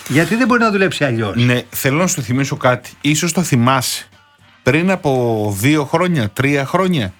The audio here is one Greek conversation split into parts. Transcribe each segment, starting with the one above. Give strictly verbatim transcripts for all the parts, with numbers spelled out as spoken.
Γιατί δεν μπορεί να δουλέψει αλλιώς? Ναι, θέλω να σου θυμίσω κάτι. Ίσως το θυμάσαι. Πριν από δύο χρόνια, τρία χρόνια,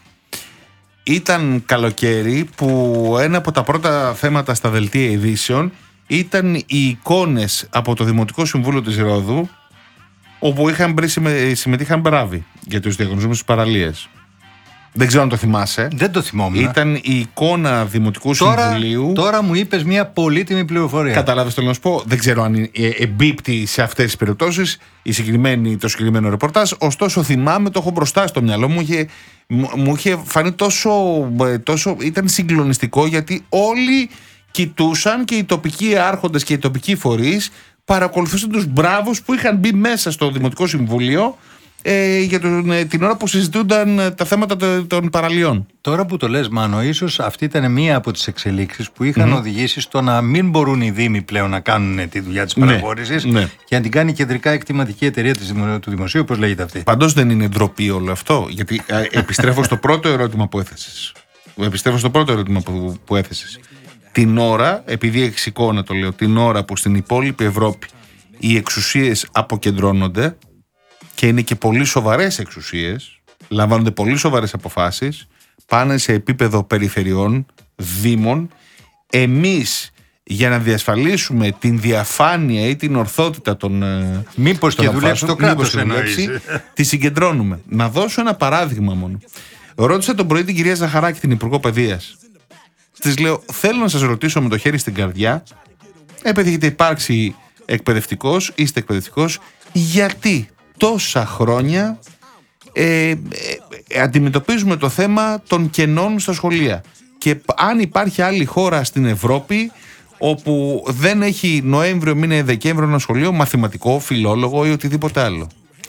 ήταν καλοκαίρι που ένα από τα πρώτα θέματα στα δελτία ειδήσεων ήταν οι εικόνες από το Δημοτικό Συμβούλιο της Ρόδου, όπου είχαν βρει, συμμετείχαν μπράβοι για τους διαγωνισμούς στις παραλίες. Δεν ξέρω αν το θυμάσαι. Δεν το θυμόμουν. Ήταν η εικόνα Δημοτικού τώρα, Συμβουλίου. Τώρα μου είπες μια πολύτιμη πληροφορία. Κατάλαβες, θέλω να σου πω. Δεν ξέρω αν εμπίπτει σε αυτές τις περιπτώσεις η συγκεκριμένη, το συγκεκριμένο ρεπορτάζ. Ωστόσο, θυμάμαι, το έχω μπροστά στο μυαλό μου. Είχε, μου είχε φανεί τόσο, τόσο. Ήταν συγκλονιστικό, γιατί όλοι κοιτούσαν, και οι τοπικοί άρχοντες και οι τοπικοί φορείς παρακολουθούσαν τους μπράβους που είχαν μπει μέσα στο Δημοτικό Συμβούλιο ε, για τον, ε, την ώρα που συζητούνταν τα θέματα των, των παραλιών. Τώρα που το λες, Μάνο, ίσως αυτή ήταν μία από τις εξελίξεις που είχαν mm. οδηγήσει στο να μην μπορούν οι Δήμοι πλέον να κάνουν τη δουλειά της παραχώρησης, ναι, ναι, και να την κάνει κεντρικά εκτιματική εταιρεία της, του Δημοσίου, όπως λέγεται αυτή. Παντός δεν είναι ντροπή όλο αυτό, γιατί ε, επιστρέφω στο πρώτο ερώτημα που έθεσες. Επιστρέφω στο πρώτο ερώτημα που, που έθεσες. Την ώρα, επειδή έχεις εικόνα το λέω, την ώρα που στην υπόλοιπη Ευρώπη οι εξουσίες αποκεντρώνονται και είναι και πολύ σοβαρές εξουσίες, λαμβάνονται πολύ σοβαρές αποφάσεις, πάνε σε επίπεδο περιφερειών, δήμων, εμείς για να διασφαλίσουμε την διαφάνεια ή την ορθότητα των μήπως των και δουλέψει το κράτος, δουλέψει, τη συγκεντρώνουμε. Να δώσω ένα παράδειγμα μόνο. Ρώτησα τον πρωί την κυρία Ζαχαράκη, την Υπουργό Παιδείας. Της λέω, θέλω να σας ρωτήσω με το χέρι στην καρδιά, επειδή έχετε υπάρξει εκπαιδευτικός, είστε εκπαιδευτικός, γιατί τόσα χρόνια ε, ε, ε, αντιμετωπίζουμε το θέμα των κενών στα σχολεία, και αν υπάρχει άλλη χώρα στην Ευρώπη όπου δεν έχει Νοέμβριο, μήνα ή Δεκέμβριο ένα σχολείο μαθηματικό, φιλόλογο ή οτιδήποτε άλλο.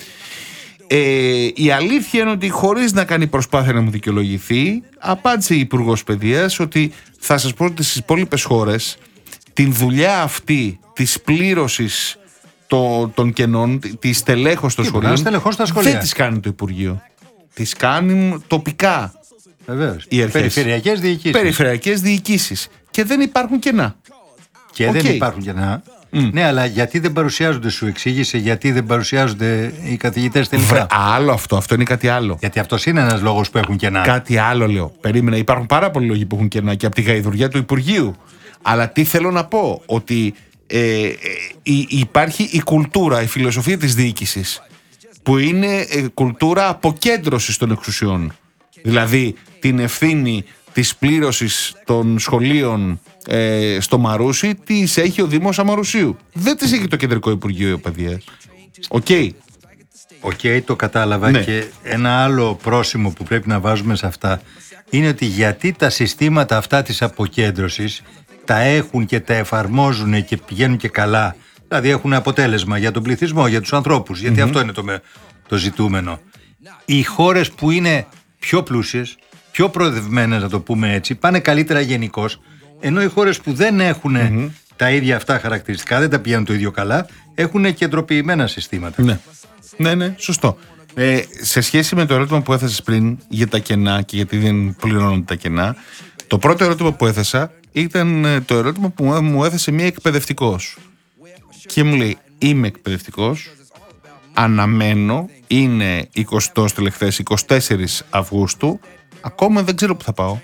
Ε, η αλήθεια είναι ότι, χωρίς να κάνει προσπάθεια να μου δικαιολογηθεί, απάντησε η Υπουργός Παιδείας ότι θα σας πω ότι στις υπόλοιπες χώρες την δουλειά αυτή της πλήρωσης το, των κενών, της τελέχωσης των σχολείων, δεν τις κάνει το Υπουργείο. Τις κάνουν τοπικά. Βεβαίως. Οι αρχές. Περιφερειακές διοικήσεις. Περιφερειακές διοικήσεις. Και δεν υπάρχουν κενά. Και okay. δεν υπάρχουν κενά. Mm. Ναι, αλλά γιατί δεν παρουσιάζονται, σου εξήγησε γιατί δεν παρουσιάζονται οι καθηγητές τελικά? Βρε, άλλο αυτό, αυτό είναι κάτι άλλο. Γιατί αυτός είναι ένας λόγος που έχουν κενά. Κάτι άλλο λέω. Περίμενα, υπάρχουν πάρα πολλοί λόγοι που έχουν κενά και από τη γαϊδουριά του Υπουργείου. Αλλά τι θέλω να πω, ότι ε, ε, ε, υπάρχει η κουλτούρα, η φιλοσοφία της διοίκησης, που είναι ε, κουλτούρα αποκέντρωσης των εξουσιών. Δηλαδή την ευθύνη της πλήρωσης των σχολείων ε, στο Μαρούσι τις έχει ο Δήμος Αμαρουσίου. Δεν τις έχει το Κεντρικό Υπουργείο Παιδείας. Οκ. Okay. Οκ, okay, το κατάλαβα, ναι. Και ένα άλλο πρόσημο που πρέπει να βάζουμε σε αυτά είναι ότι γιατί τα συστήματα αυτά της αποκέντρωσης τα έχουν και τα εφαρμόζουν και πηγαίνουν και καλά, δηλαδή έχουν αποτέλεσμα για τον πληθυσμό, για τους ανθρώπους, γιατί mm-hmm. αυτό είναι το, το ζητούμενο. Οι χώρες που είναι πιο πλούσιες, πιο προοδευμένες, να το πούμε έτσι, πάνε καλύτερα γενικώς, ενώ οι χώρες που δεν έχουν mm-hmm. τα ίδια αυτά χαρακτηριστικά, δεν τα πηγαίνουν το ίδιο καλά, έχουν κεντροποιημένα συστήματα. Ναι, ναι, ναι, σωστό. Ε, σε σχέση με το ερώτημα που έθεσες πριν για τα κενά και γιατί δεν πληρώνονται τα κενά, το πρώτο ερώτημα που έθεσα ήταν το ερώτημα που μου έθεσε μία εκπαιδευτικός. Και μου λέει, είμαι εκπαιδευτικός, αναμένω, είναι εικοστό τελευταίες εικοστή τέταρτη Αυγούστου, ακόμα δεν ξέρω που θα πάω.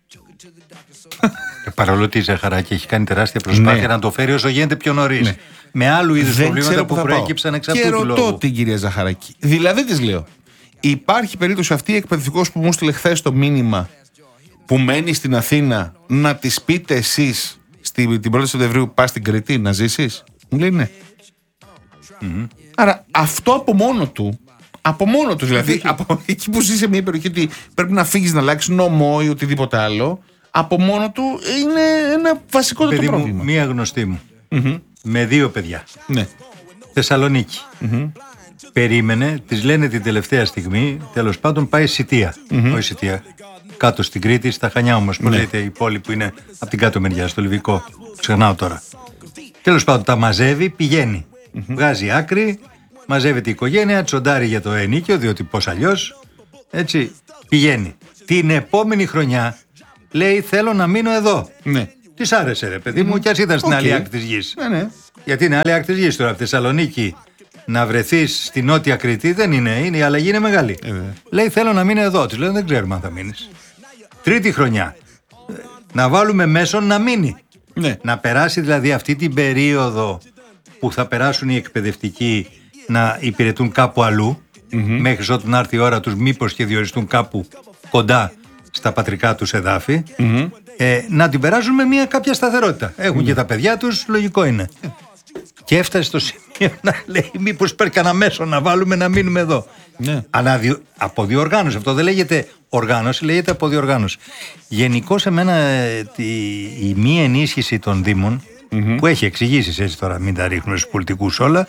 Παρόλο ότι η Ζαχαράκη έχει κάνει τεράστια προσπάθεια ναι. να το φέρει όσο γίνεται πιο νωρίς. Ναι. Με άλλου είδους προβλήματα που, που προέκυψαν εξ αυτού του λόγου. Και ρωτώ την κυρία Ζαχαράκη. Δηλαδή της λέω, υπάρχει περίπτωση αυτή η εκπαιδευτικός που μου στείλε χθες το μήνυμα, που μένει στην Αθήνα, να της πείτε εσείς στην, την πρώτη Σεπτεμβρίου πας στην Κρήτη να ζήσεις? Μου λέει ναι. Mm-hmm. Άρα αυτό από μόνο του, από μόνο του δηλαδή, από εκεί που ζει σε μια περιοχή ότι πρέπει να φύγεις να αλλάξεις νόμο ή οτιδήποτε άλλο, από μόνο του είναι ένα βασικό το πρόβλημα. Μία γνωστή μου, mm-hmm. με δύο παιδιά, ναι. Θεσσαλονίκη, mm-hmm. περίμενε, της λένε την τελευταία στιγμή, τέλος πάντων πάει Σιτία, mm-hmm. όχι Σιτία, κάτω στην Κρήτη, στα Χανιά όμως, που ναι. λέτε η πόλη που είναι από την κάτω μεριά, στο Λιβικό, ξεχνάω τώρα. Τέλος πάντων τα μαζεύει, πηγαίνει, mm-hmm. βγάζει άκρη, μαζεύεται η οικογένεια, τσοντάρει για το ενίκιο, διότι πώς αλλιώς, έτσι, πηγαίνει. Την επόμενη χρονιά λέει θέλω να μείνω εδώ. Ναι. Της άρεσε ρε παιδί μου, mm-hmm. κι ας ήταν στην okay. άλλη άκρη της γης. Ναι, ναι. Γιατί είναι άλλη άκρη της γης τώρα. Από Θεσσαλονίκη να βρεθείς στη Νότια Κρήτη δεν είναι, είναι η αλλαγή είναι μεγάλη. Ε, λέει θέλω να μείνω εδώ. Της λέω δεν ξέρουμε αν θα μείνεις. Τρίτη χρονιά. Να βάλουμε μέσον να μείνει. Ναι. Να περάσει δηλαδή αυτή την περίοδο που θα περάσουν οι εκπαιδευτικοί να υπηρετούν κάπου αλλού, mm-hmm. μέχρι ότου να έρθει η ώρα τους, μήπως και διοριστούν κάπου κοντά στα πατρικά τους εδάφη, mm-hmm. ε, να την περάσουν με μια κάποια σταθερότητα. Έχουν mm-hmm. και τα παιδιά τους, λογικό είναι. Mm. Και έφτασε στο σημείο να λέει μήπως υπάρχει κανένα μέσο να βάλουμε να μείνουμε εδώ. Ναι. Αναδιο... Αποδιοργάνωση. Αυτό δεν λέγεται οργάνωση, λέγεται αποδιοργάνωση. Γενικώς εμένα τη... η μη ενίσχυση των Δήμων, mm-hmm. που έχει εξηγήσεις έτσι τώρα, μην τα ρίχνουμε στους πολιτικούς όλα,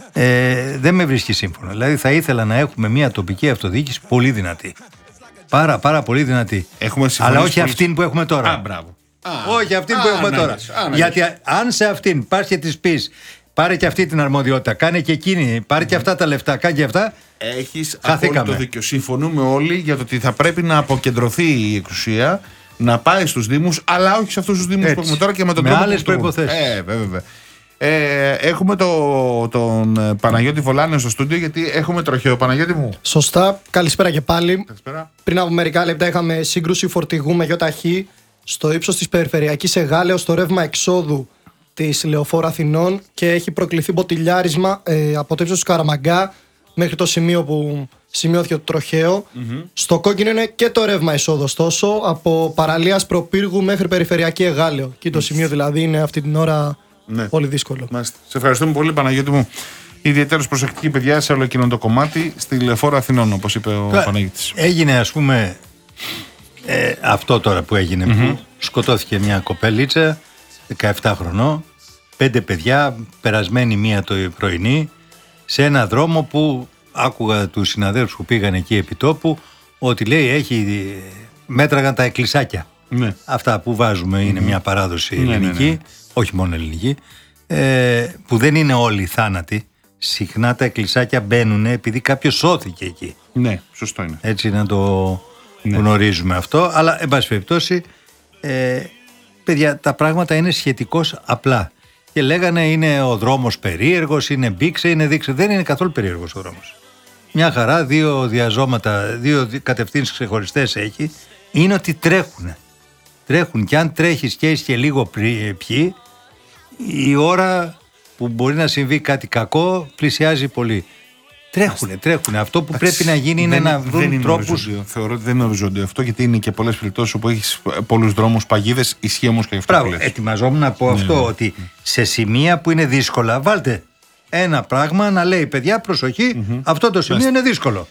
ε, δεν με βρίσκει σύμφωνο. Δηλαδή θα ήθελα να έχουμε μια τοπική αυτοδιοίκηση πολύ δυνατή. Πάρα πάρα πολύ δυνατή. Αλλά όχι πολύ... αυτήν που έχουμε τώρα. Α, μπράβο. Α, όχι αυτήν α, που έχουμε α, τώρα. Α, Γιατί αν σε αυτήν πας και της πεις πάρε και αυτή την αρμοδιότητα, κάνε και εκείνη, πάρε και αυτά τα λεφτά, κάνε και αυτά. Έχεις απόλυτο δίκιο. Συμφωνούμε όλοι για το ότι θα πρέπει να αποκεντρωθεί η εξουσία, να πάει στους Δήμους, αλλά όχι σε αυτούς τους Δήμους που έχουμε τώρα και με τον με τρόπο άλλες προϋποθέσεις. Ε, βέβαια. Ε, έχουμε το, τον Παναγιώτη Βολάνιο στο στούντιο, γιατί έχουμε τροχαίο. Παναγιώτη μου. Σωστά. Καλησπέρα και πάλι. Καλησπέρα. Πριν από μερικά λεπτά είχαμε σύγκρουση φορτηγού με ΙΟΤΑΧΗ στο ύψος της περιφερειακής Εγάλεως, στο ρεύμα εξόδου της Λεωφόρου Αθηνών, και έχει προκληθεί μποτιλιάρισμα ε, από το ύψος του Καραμαγκά μέχρι το σημείο που σημειώθηκε το τροχαίο. Mm-hmm. Στο κόκκινο είναι και το ρεύμα εισόδου, ωστόσο, από παραλίας Προπύργου μέχρι περιφερειακή Εγάλεω. Και το mm-hmm. σημείο δηλαδή είναι αυτή την ώρα ναι. πολύ δύσκολο. Μάλιστα. Σε ευχαριστούμε πολύ, Παναγιώτη μου. Ιδιαίτερος προσεκτική παιδιά σε όλο εκείνο το κομμάτι στη Λεωφόρο Αθηνών, όπως είπε ο Κα... Παναγιώτης. Έγινε, ας πούμε, ε, αυτό τώρα που έγινε, mm-hmm. που σκοτώθηκε μια κοπέλιτσα δεκαεπτά χρονών, πέντε παιδιά, περασμένη μία το πρωινή, σε ένα δρόμο που άκουγα τους συναδέλφους που πήγαν εκεί επί τόπου ότι λέει έχει, μέτραγαν τα εκκλησάκια. Ναι. Αυτά που βάζουμε είναι mm-hmm. μια παράδοση ναι, ελληνική, ναι, ναι. όχι μόνο ελληνική, ε, που δεν είναι όλοι θάνατοι. Συχνά τα εκκλησάκια μπαίνουν επειδή κάποιος σώθηκε εκεί. Ναι, σωστό είναι. Έτσι να το ναι. γνωρίζουμε αυτό. Αλλά, εν πάση περιπτώσει, ε, παιδιά, τα πράγματα είναι σχετικώς απλά. Και λέγανε είναι ο δρόμος περίεργος, είναι μπήξε, είναι δείξε. Δεν είναι καθόλου περίεργος ο δρόμος. Μια χαρά, δύο διαζώματα, δύο κατευθύνσεις ξεχωριστές έχει. Είναι ότι τρέχουν. Τρέχουν και αν τρέχεις και έχεις και λίγο πιει, η ώρα που μπορεί να συμβεί κάτι κακό πλησιάζει πολύ. Τρέχουνε, τρέχουνε. Αυτό που πρέπει να γίνει είναι να βρουν τρόπους. Θεωρώ ότι δεν είναι οριζόντιο αυτό, γιατί είναι και πολλές περιπτώσεις όπου έχεις πολλούς δρόμους, παγίδες. Ισχύει όμως και αυτό. Μπράβο, ετοιμαζόμουν να πω αυτό, ναι, ότι σε σημεία που είναι δύσκολα, βάλτε ένα πράγμα να λέει παιδιά, προσοχή, mm-hmm. αυτό το σημείο είναι δύσκολο.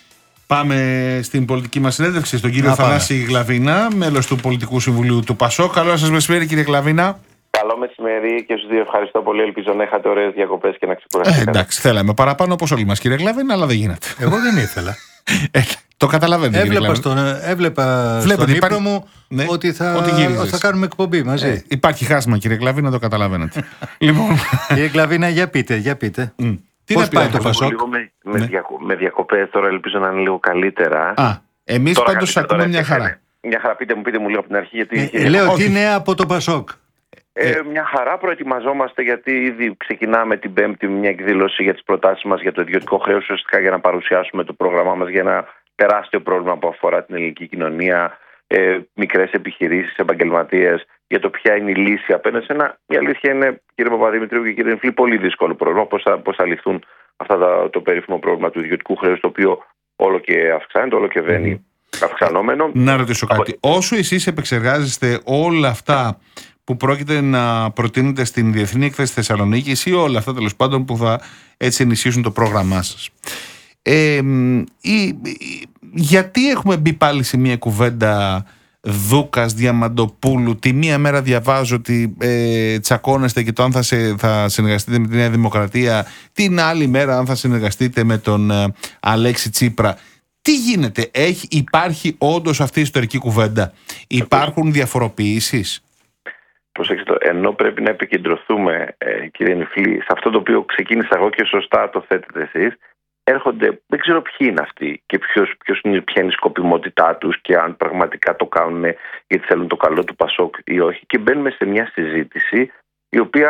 Πάμε στην πολιτική μας συνέντευξη, στον κύριο Θανάση Γλαβίνα, μέλος του Πολιτικού Συμβουλίου του ΠΑΣΟΚ. Καλό σας μεσημέρι, κύριε Γλαβίνα. Καλό μεσημέρι και στους δύο, ευχαριστώ πολύ. Ελπίζω να είχατε ωραίες διακοπές και να ξεκουραστείτε. Ε, εντάξει, θέλαμε παραπάνω όπως όλοι μας, κύριε Γλαβίνα, αλλά δεν γίνεται. Εγώ δεν ήθελα. ε, το καταλαβαίνετε. Έβλεπα στον, έβλεπα στον ύπνο υπάρχει... μου ναι, ότι, θα, ότι θα κάνουμε εκπομπή μαζί. Ε, υπάρχει χάσμα, κύριε Γλαβίνα, το καταλαβαίνετε. λοιπόν... Κύριε Γλαβίνα, για πείτε, για πείτε. Mm. Τι πώς πάει το ΠΑΣΟΚ? Λίγο με, με, ναι. διακο, με διακοπές τώρα, ελπίζω να είναι λίγο καλύτερα. Α, εμείς πάντως ακούμε μια χαρά. Μια χαρά, πείτε μου, πείτε μου λίγο από την αρχή. Γιατί... Ε, λέω, τι νέα από το ΠΑΣΟΚ? Ε, ε, μια χαρά, προετοιμαζόμαστε, γιατί ήδη ξεκινάμε την Πέμπτη μια εκδήλωση για τις προτάσεις μας για το ιδιωτικό χρέος, ουσιαστικά για να παρουσιάσουμε το πρόγραμμά μας για ένα τεράστιο πρόβλημα που αφορά την ελληνική κοινωνία, ε, μικρές επιχειρήσεις, επαγγελματίες, για το ποια είναι η λύση απέναντι σε ένα. Η αλήθεια είναι, κύριε Παπαδημητρίου και κύριε Νεφλή, πολύ δύσκολο πρόβλημα. Πώς θα, πώς θα λυθούν αυτά τα, το περίφημο πρόβλημα του ιδιωτικού χρέους, το οποίο όλο και αυξάνεται, όλο και βαίνει mm. αυξανόμενο. Να ρωτήσω κάτι. Από... Όσο εσείς επεξεργάζεστε όλα αυτά που πρόκειται να προτείνετε στην Διεθνή Έκθεση Θεσσαλονίκης ή όλα αυτά τέλος πάντων που θα έτσι ενισχύσουν το πρόγραμμά σας, ε, ή, ή, γιατί έχουμε μπει πάλι σε μια κουβέντα Δούκας, Διαμαντοπούλου? Τη μία μέρα διαβάζω ότι ε, τσακώνεστε και το αν θα, σε, θα συνεργαστείτε με τη Νέα Δημοκρατία, την άλλη μέρα αν θα συνεργαστείτε με τον ε, Αλέξη Τσίπρα. Τι γίνεται? Έχει, υπάρχει όντως αυτή η ιστορική κουβέντα? Υπάρχουν διαφοροποιήσεις? Προσέξτε, ενώ πρέπει να επικεντρωθούμε, ε, κύριε Νιφλή, σε αυτό το οποίο ξεκίνησα εγώ και σωστά το θέτετε εσείς, έρχονται, δεν ξέρω ποιοι είναι αυτοί και ποιος, ποιος είναι, ποια είναι η σκοπιμότητά τους και αν πραγματικά το κάνουν γιατί θέλουν το καλό του ΠΑΣΟΚ ή όχι, και μπαίνουμε σε μια συζήτηση η οποία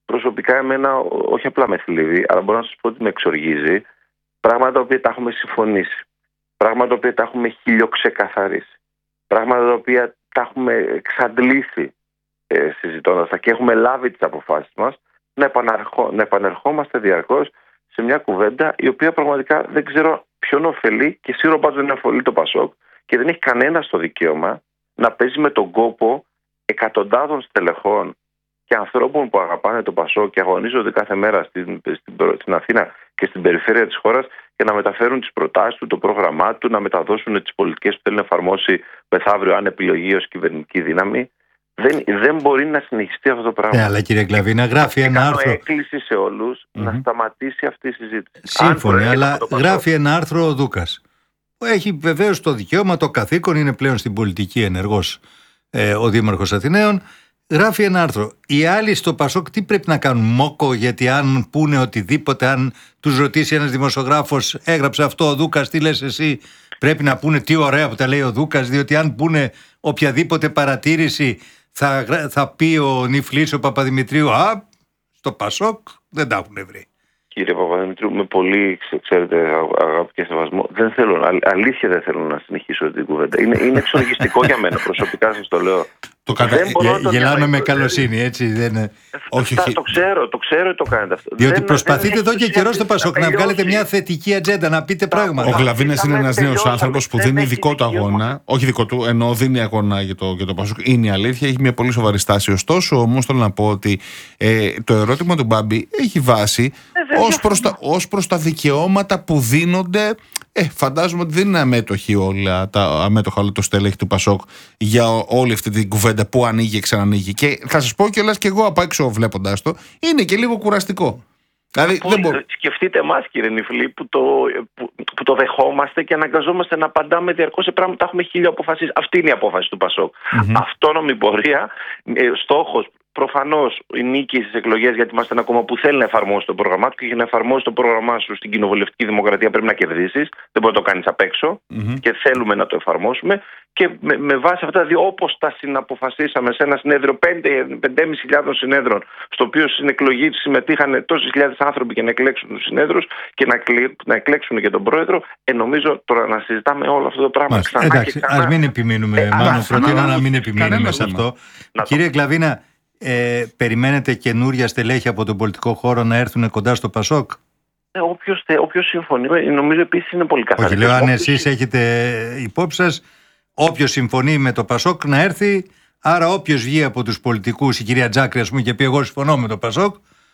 προσωπικά εμένα όχι απλά με θλίβει, αλλά μπορώ να σας πω ότι με εξοργίζει. Πράγματα τα οποία τα έχουμε συμφωνήσει. Πράγματα τα οποία τα έχουμε χιλιοξεκαθαρίσει. Πράγματα τα οποία τα έχουμε εξαντλήσει ε, συζητώντας τα και έχουμε λάβει τις αποφάσεις μας, να, επαναρχό, να επανερχόμαστε διαρκώς σε μια κουβέντα η οποία πραγματικά δεν ξέρω ποιον ωφελεί και σίγουρα πάντως δεν ωφελεί το Πασόκ και δεν έχει κανένα το δικαίωμα να παίζει με τον κόπο εκατοντάδων στελεχών και ανθρώπων που αγαπάνε το Πασόκ και αγωνίζονται κάθε μέρα στην, στην, στην Αθήνα και στην περιφέρεια της χώρας για να μεταφέρουν τις προτάσεις του, το πρόγραμμά του, να μεταδώσουν τις πολιτικές που θέλει να εφαρμόσει μεθαύριο αν επιλογή ως κυβερνητική δύναμη. Δεν, δεν μπορεί να συνεχιστεί αυτό το πράγμα. Ε, αλλά κύριε Κλαβίνα, γράφει ένα άρθρο. Κάνω έκκληση σε όλους mm-hmm. να σταματήσει αυτή η συζήτηση. Σύμφωνοι, αλλά γράφει ένα άρθρο ο Δούκας. Έχει βεβαίως το δικαίωμα, το καθήκον, είναι πλέον στην πολιτική ενεργός ε, ο Δήμαρχος Αθηναίων. Γράφει ένα άρθρο. Οι άλλοι στο Πασόκ τι πρέπει να κάνουν? Μόκο, γιατί αν πούνε οτιδήποτε, αν τους ρωτήσει ένας δημοσιογράφος, έγραψε αυτό ο Δούκας, τι λες εσύ, πρέπει να πούνε τι ωραία που τα λέει ο Δούκας, διότι αν πούνε οποιαδήποτε παρατήρηση θα, θα πει ο Νιφλής, ο Παπαδημητρίου, α, στο Πασόκ δεν τα έχουν βρει. Κύριε Παπαδημητρίου, με πολύ, ξέρετε, αγάπη και σεβασμό, δεν θέλω, α, αλήθεια δεν θέλω να συνεχίσω την κουβέντα. Είναι, είναι εξοργιστικό για μένα, προσωπικά σας το λέω. Το κατα... Γελάμε με καλοσύνη, έτσι δεν είναι? Όχι, όχι. Το ξέρω, το ξέρω ότι το κάνετε αυτό. Διότι δεν, προσπαθείτε δεν εδώ και καιρό στο Πασόκ να βγάλετε μια θετική ατζέντα, να πείτε πράγματα. Ο Γλαβίνας είναι ένας νέος άνθρωπος που δίνει δικό του αγώνα. Όχι δικό του, ενώ δίνει αγώνα για το, για το Πασόκ. Είναι η αλήθεια, έχει μια πολύ σοβαρή στάση. Ωστόσο, όμως, θέλω να πω ότι ε, το ερώτημα του Μπάμπη έχει βάση ως προς, τα, ως προς τα δικαιώματα που δίνονται. Ε, φαντάζομαι ότι δεν είναι αμέτωχοι όλα τα αμέτωχα όλο το στέλεχη του Πασόκ για όλη αυτή την κουβέντα που ανοίγει και ξανανοίγει. Και θα σας πω κιόλας και εγώ από έξω βλέποντας το, είναι και λίγο κουραστικό. Δηλαδή, δεν μπο... Σκεφτείτε εμάς, κύριε Νιφλή, που το, που, που το δεχόμαστε και αναγκαζόμαστε να απαντάμε διαρκώς σε πράγματα. Έχουμε χίλια αποφάσεις. Αυτή είναι η απόφαση του Πασόκ. Mm-hmm. Αυτόνομη πορεία, στόχος. Προφανώς η νίκη στις εκλογές, γιατί είμαστε ένα κόμμα που θέλει να εφαρμόσει το πρόγραμμά του και για να εφαρμόσει το πρόγραμμά σου στην κοινοβουλευτική δημοκρατία πρέπει να κερδίσεις. Δεν μπορεί να το κάνεις απ' έξω mm-hmm. και θέλουμε να το εφαρμόσουμε. Και με, με βάση αυτά, δηλαδή, όπως τα συναποφασίσαμε σε ένα συνέδριο πέντε με πέντε χιλιάδες συνέδρων, στο οποίο στην εκλογή συμμετείχαν τόσες χιλιάδες άνθρωποι για να εκλέξουν τους συνέδρους και να, κλε, να εκλέξουν και τον πρόεδρο, ε, νομίζω τώρα να συζητάμε όλο αυτό το πράγμα. Ξανά εντάξει, και ξανά. Ας μην επιμείνουμε, ε, μάλλον προτείνω να μην επιμείνουμε σε αυτό. Κύριε Κλαβίνα, Ε, περιμένετε καινούρια στελέχη από τον πολιτικό χώρο να έρθουν κοντά στο Πασόκ? Ε, όποιος, όποιος συμφωνεί, νομίζω επίσης είναι πολύ καθαρό. Όχι, λέω αν εσείς έχετε υπόψη σας, όποιος συμφωνεί με το Πασόκ να έρθει, άρα όποιος βγει από τους πολιτικούς, η κυρία Τζάκρη, ας πούμε, και πει εγώ συμφωνώ με το Πασόκ,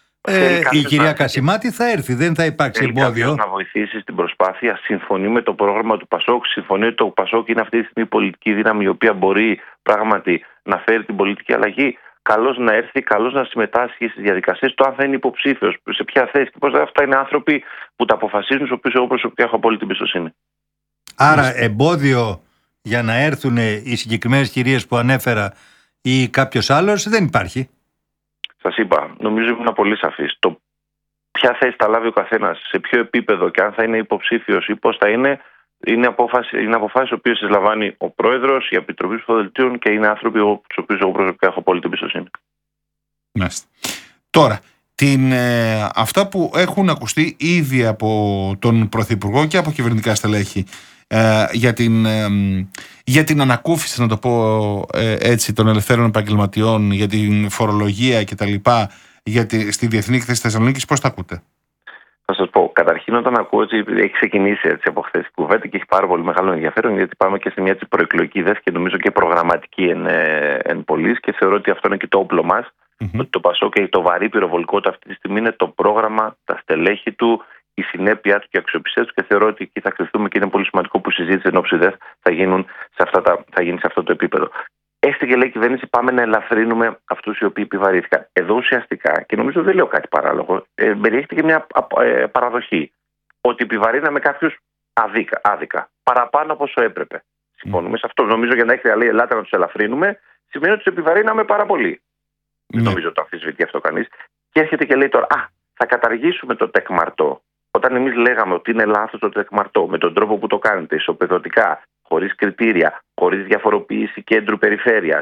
ε, η κυρία Κασιμάτη θα έρθει, δεν θα υπάρξει εμπόδιο. Να βοηθήσει στην προσπάθεια, συμφωνεί με το πρόγραμμα του Πασόκ, συμφωνεί ότι το Πασόκ είναι αυτή τη στιγμή η πολιτική δύναμη η οποία μπορεί πράγματι να φέρει την πολιτική αλλαγή. Καλώς να έρθει, καλώς να συμμετάσχει στις διαδικασίες. Το αν θα είναι υποψήφιος, σε ποια θέση και πώς. Αυτά είναι άνθρωποι που τα αποφασίζουν, στους οποίους εγώ προσωπικά έχω απόλυτη εμπιστοσύνη. Άρα, εμπόδιο για να έρθουν οι συγκεκριμένες κυρίες που ανέφερα ή κάποιος άλλος δεν υπάρχει. Σας είπα, νομίζω ήμουν πολύ σαφής. Το ποια θέση θα λάβει ο καθένας, σε ποιο επίπεδο και αν θα είναι υποψήφιος ή πώς θα είναι, είναι, απόφαση, είναι αποφάσεις οι οποίες λαμβάνει ο πρόεδρος, η Επιτροπή Ψηφοδελτίων και είναι άνθρωποι στους οποίους εγώ προσωπικά έχω απόλυτη εμπιστοσύνη. Μάλιστα. Τώρα, την, ε, αυτά που έχουν ακουστεί ήδη από τον Πρωθυπουργό και από κυβερνητικά στελέχη ε, για, την, ε, για την ανακούφιση, να το πω ε, έτσι, των ελευθέρων επαγγελματιών, για την φορολογία κτλ. Για τη, στη Διεθνή Εκθέση Θεσσαλονίκης, πώς τα ακούτε? Θα σας πω, καταρχήν όταν ακούω ότι έχει ξεκινήσει έτσι από χθες η κουβέντα και έχει πάρα πολύ μεγάλο ενδιαφέρον, γιατί πάμε και σε μια έτσι προεκλογική δέσμη και νομίζω και προγραμματική εν, εν πολλής, και θεωρώ ότι αυτό είναι και το όπλο μας. Mm-hmm. Ότι το Πασόκ και το βαρύ πυροβολικό του αυτή τη στιγμή είναι το πρόγραμμα, τα στελέχη του, η συνέπειά του και η αξιοπιστία του, και θεωρώ ότι εκεί θα κρυφτούμε και είναι πολύ σημαντικό που η συζήτηση εν όψη θα, γίνουν σε αυτά τα, θα γίνει σε αυτό το επίπεδο. Έστω και λέει η κυβέρνηση, πάμε να ελαφρύνουμε αυτούς οι οποίοι επιβαρύθηκαν. Εδώ ουσιαστικά, και νομίζω δεν λέω κάτι παράλογο, ε, περιέχεται και μια ε, παραδοχή. Ότι επιβαρύναμε κάποιους άδικα, άδικα, παραπάνω από όσο έπρεπε. Συμφωνούμε mm. σε αυτό. Νομίζω για να έχει λέει, ελάτε να τους ελαφρύνουμε, σημαίνει ότι τους επιβαρύναμε πάρα πολύ. Mm. Δεν νομίζω το αμφισβητεί αυτό κανείς. Και έρχεται και λέει τώρα, α, θα καταργήσουμε το τεκμαρτό. Όταν εμείς λέγαμε ότι είναι λάθος το τεκμαρτό, με τον τρόπο που το κάνετε, ισοπεδωτικά, χωρίς κριτήρια, χωρίς διαφοροποίηση κέντρου περιφέρειας,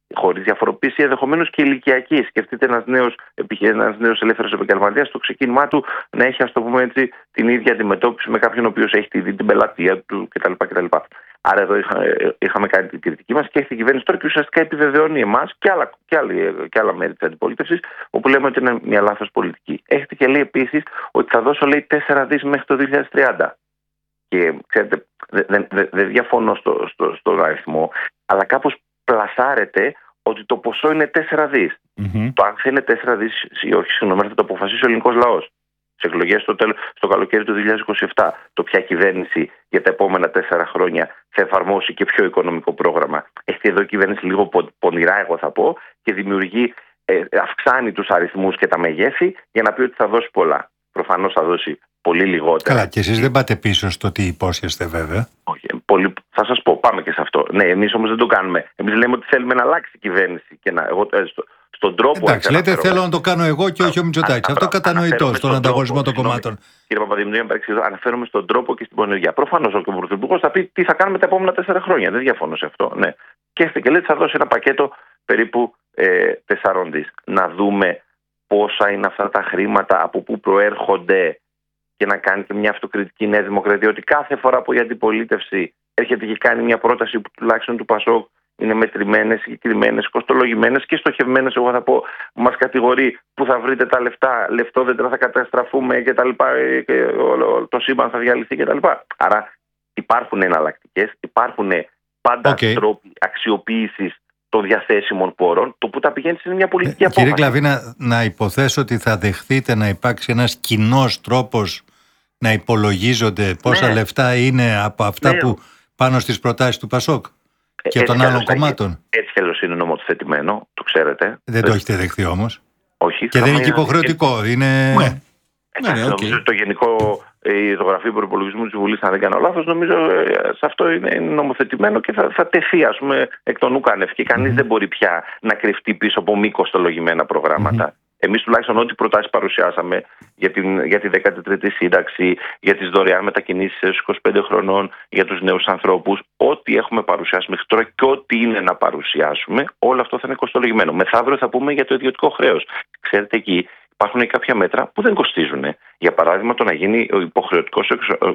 χωρίς διαφοροποίηση ενδεχομένως και ηλικιακή. Σκεφτείτε ένας νέος, ένας νέος ελεύθερος επαγγελματίας στο ξεκίνημά του να έχει, ας το πούμε έτσι, την ίδια αντιμετώπιση με κάποιον ο οποίος έχει τη, την πελατεία του κτλ. κτλ. Άρα εδώ είχα, είχαμε κάνει την κριτική μας και έχει την κυβέρνηση τώρα και ουσιαστικά επιβεβαιώνει εμάς και άλλα, και, άλλοι, και άλλα μέρη της αντιπολίτευσης, όπου λέμε ότι είναι μια λάθος πολιτική. Έχετε και λέει επίσης ότι θα δώσω, λέει, τέσσερα δις μέχρι το δύο χιλιάδες τριάντα. Και ξέρετε, δεν δε, δε διαφωνώ στο, στο, στον αριθμό, αλλά κάπως πλασάρεται ότι το ποσό είναι τέσσερα δις. Mm-hmm. Το αν θα είναι τέσσερα δις ή όχι, συγγνώμη, θα το αποφασίσει ο ελληνικός λαός. Στις εκλογές στο, τέλος, στο καλοκαίρι του δύο χιλιάδες είκοσι επτά, το ποια κυβέρνηση για τα επόμενα τέσσερα χρόνια θα εφαρμόσει και ποιο οικονομικό πρόγραμμα. Έχει εδώ η κυβέρνηση λίγο πονηρά, εγώ θα πω, και δημιουργεί, ε, αυξάνει τους αριθμούς και τα μεγέθη για να πει ότι θα δώσει πολλά. Προφανώς θα δώσει πολύ λιγότερα. Καλά, και εσείς δεν πάτε πίσω στο τι υπόσχεστε, βέβαια. Όχι, πολύ, θα σας πω, πάμε και σε αυτό. Ναι, εμείς όμως δεν το κάνουμε. Εμείς λέμε ότι θέλουμε να αλλάξει η κυβέρνηση και να, εγώ, στο, στον τρόπο. Εντάξει, λέτε θέλω να το κάνω εγώ και όχι ο Μητσοτάκης. Αυτό κατανοητό στον ανταγωνισμό των κομμάτων. Κύριε Παπαδημητρίου, αναφέρομαι στον τρόπο και στην πονηριά. Προφανώς ο Πρωθυπουργός θα πει τι θα κάνουμε τα επόμενα τέσσερα χρόνια. Δεν διαφωνώ σε αυτό. Ναι. Και έχετε και λέτε θα δώσει ένα πακέτο περίπου ε, τεσσάρων δις. Να δούμε πόσα είναι αυτά τα χρήματα, από πού προέρχονται. Και να κάνει και μια αυτοκριτική Νέα Δημοκρατία, ότι κάθε φορά που η αντιπολίτευση έρχεται και κάνει μια πρόταση που τουλάχιστον του Πασόκ είναι μετρημένες, συγκεκριμένες, κοστολογημένες και στοχευμένες, εγώ θα πω, μας κατηγορεί που θα βρείτε τα λεφτά, λεφτόδεντρα θα καταστραφούμε και τα λοιπά, και όλο το σύμπαν θα διαλυθεί και τα λοιπά. Άρα υπάρχουν εναλλακτικές, υπάρχουν πάντα okay. τρόποι αξιοποίησης των διαθέσιμων πόρων. Το που τα πηγαίνει είναι μια πολιτική ε, απόφαση. Κύριε Κλαβίνα, να υποθέσω ότι θα δεχθείτε να υπάρξει ένας κοινός τρόπος να υπολογίζονται πόσα ναι. λεφτά είναι από αυτά ναι. που πάνω στις προτάσεις του Πασόκ ε, και των άλλων κομμάτων. Έτσι κι είναι νομοθετημένο, το ξέρετε. Δεν το έχετε δεχθεί όμως. Όχι. Και δεν είναι και υποχρεωτικό. Είναι... Ναι. Εντάξει, ναι, okay. Νομίζω το γενικό η γραφείο προπολογισμού της Βουλής, αν δεν κάνω λάθος, νομίζω σε αυτό είναι νομοθετημένο και θα, θα τεθεί, ας πούμε, εκ των ούκανευ. Και κανείς mm-hmm. δεν μπορεί πια να κρυφτεί πίσω από μη κοστολογημένα προγράμματα. Mm-hmm. Εμείς τουλάχιστον ό,τι προτάσεις παρουσιάσαμε για την, για τη δέκατη τρίτη σύνταξη, για τις δωρεάν μετακινήσεις στους είκοσι πέντε χρονών, για τους νέους ανθρώπους, ό,τι έχουμε παρουσιάσει μέχρι τώρα και ό,τι είναι να παρουσιάσουμε, όλο αυτό θα είναι κοστολογημένο. Μεθαύριο θα πούμε για το ιδιωτικό χρέος. Ξέρετε, εκεί υπάρχουν κάποια μέτρα που δεν κοστίζουν. Για παράδειγμα, το να γίνει ο υποχρεωτικός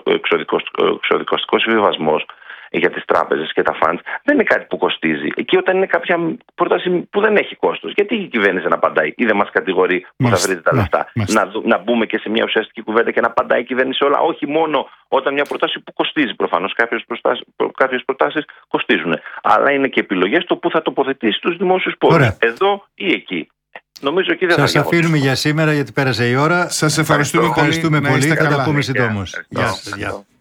εξοδικοστικός συμβιβασμός για τις τράπεζες και τα funds δεν είναι κάτι που κοστίζει. Εκεί όταν είναι κάποια πρόταση που δεν έχει κόστος, γιατί η κυβέρνηση να απαντάει ή δεν μας κατηγορεί που θα βρείτε τα λεφτά. Να, να μπούμε και σε μια ουσιαστική κουβέντα και να απαντάει η κυβέρνηση όλα, όχι μόνο όταν μια πρόταση που κοστίζει. Προφανώς κάποιες προτάσεις, κάποιες προτάσεις κοστίζουν. Αλλά είναι και επιλογές το που θα τοποθετήσει τους δημόσιους πόρους. Εδώ ή εκεί. Νομίζω εκεί δεν Σας αφήνουμε για σήμερα γιατί πέρασε η ώρα. Σας ευχαριστούμε, ευχαριστούμε πολύ. πολύ. Θα τα πούμε συντόμως. Γεια σας.